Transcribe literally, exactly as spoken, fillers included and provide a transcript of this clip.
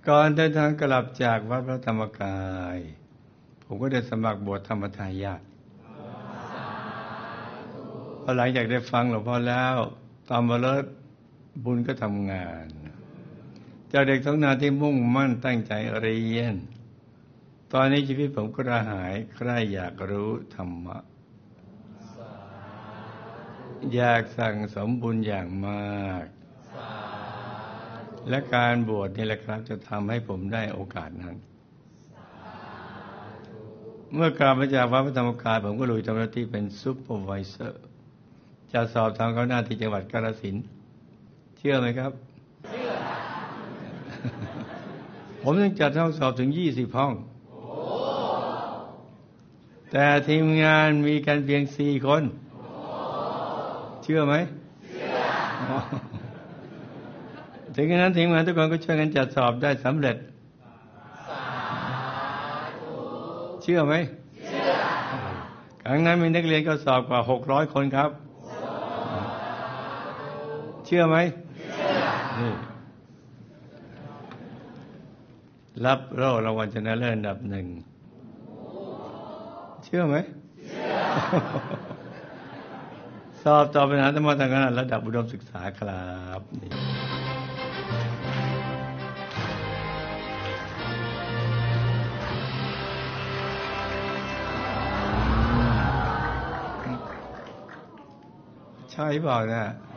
ก่อนเดินทางกลับจากวัดพระธรรมกายผมก็ได้สมัครบวชธรรมทายาทพอหลังจากได้ฟังหลวงพ่อแล้วตามมาเลิศบุญก็ทำงานจากเด็กท้องนาที่มุ่งมั่นตั้งใจเรียนตอนนี้ชีวิตผมกระหายใคร่อยากรู้ธรรมะอยากสั่งสมบุญอย่างมากและการบวชนี่แหละครับจะทำให้ผมได้โอกาสนั้นเมื่อกลับมาจากวัดพระธรรมกายผมก็ลุยทำหน้าที่เป็นซุปเปอร์ไวเซอร์จะสอบทางเขาหน้าที่จังหวัดกาฬสินธุ์เชื่อไหมครับเชื่อ ผมต้องจัดห้องสอบถึงยี่สิบห้องแต่ทีมงานมีกันเพียงสี่คนเชื่อไหมเชื่อ ถึงนั้นทีมงานทุกคนก็ช่วยกันจัดสอบได้สำเร็จเชื่อไหมเชื่อครั้งนั้นมีนักเรียนก็สอบกว่าหกร้อยคนครับเชื่อไหมเชื่อนี่รับโล่รางวัลชนะเลิศอันดับหนึ่งเชื่อไหมเชื่อสอบต่อปัญหาธรรมะทางการระดับอุดมศึกษาครับนี่ใช่เปล่าเนี่ย